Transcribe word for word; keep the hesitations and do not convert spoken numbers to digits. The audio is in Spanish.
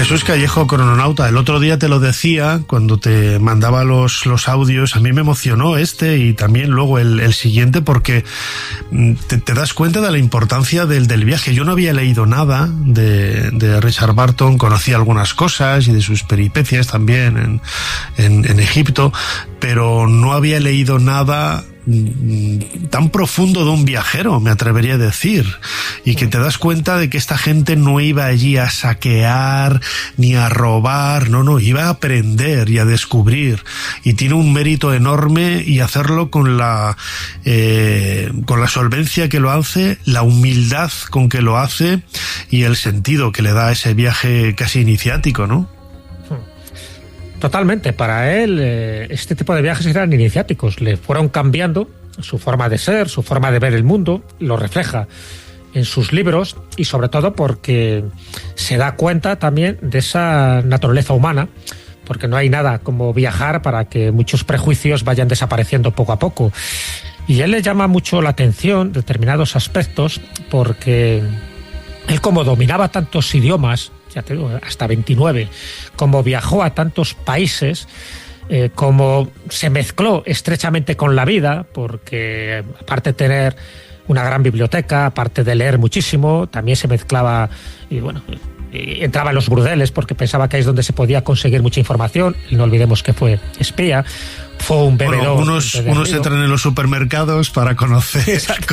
Jesús Callejo, crononauta, el otro día te lo decía cuando te mandaba los, los audios. A mí me emocionó este y también luego el, el siguiente, porque te, te das cuenta de la importancia del, del viaje. Yo no había leído nada de, de Richard Burton, conocía algunas cosas y de sus peripecias también en, en, en Egipto, pero no había leído nada tan profundo de un viajero, me atrevería a decir, y que te das cuenta de que esta gente no iba allí a saquear ni a robar, no, no, iba a aprender y a descubrir, y tiene un mérito enorme, y hacerlo con la eh, con la solvencia que lo hace, la humildad con que lo hace y el sentido que le da a ese viaje casi iniciático, ¿no? Totalmente, para él eh, este tipo de viajes eran iniciáticos, le fueron cambiando su forma de ser, su forma de ver el mundo, lo refleja en sus libros, y sobre todo porque se da cuenta también de esa naturaleza humana, porque no hay nada como viajar para que muchos prejuicios vayan desapareciendo poco a poco. Y él le llama mucho la atención determinados aspectos, porque él, como dominaba tantos idiomas, ya te digo, hasta veintinueve, como viajó a tantos países, eh, como se mezcló estrechamente con la vida, porque aparte de tener una gran biblioteca, aparte de leer muchísimo, también se mezclaba, y bueno, y entraba en los burdeles porque pensaba que ahí es donde se podía conseguir mucha información, y no olvidemos que fue espía. Fue un bebedor. Bueno, unos, unos entran en los supermercados para conocer